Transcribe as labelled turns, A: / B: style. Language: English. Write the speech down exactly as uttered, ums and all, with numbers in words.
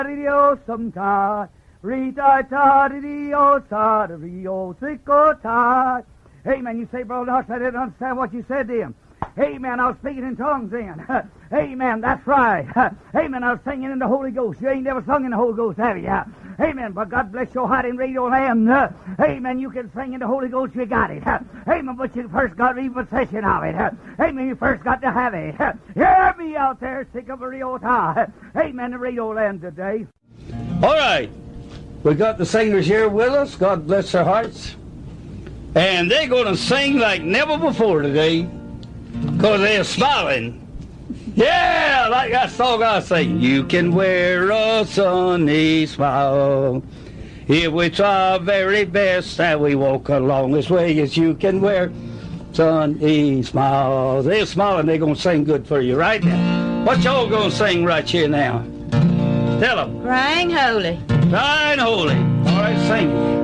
A: Rio sometime, Rita ta rio ta rio sicko ta. Amen. You say, Brother Knox, I didn't understand what you said to him. Amen. I was speaking in tongues then. Amen. That's right. Amen. I was singing in the Holy Ghost. You ain't never sung in the Holy Ghost, have you? Amen. But God bless your heart in radio land. Amen. You can sing in the Holy Ghost. You got it. Amen. But you first got to be possession of it. Amen. You first got to have it. Hear me out there, sick of a real time. Amen. The radio land today.
B: All right. We got the singers here with us. God bless their hearts. And they're going to sing like never before today because they're smiling. Yeah, like that song I sing. You can wear a sunny smile if we try our very best and we walk along this way. Yes, you can wear sunny smile. They're smiling. They're going to sing good for you right now. What y'all going to sing right here now? Tell them.
C: Crying holy.
B: Crying holy. All right, sing.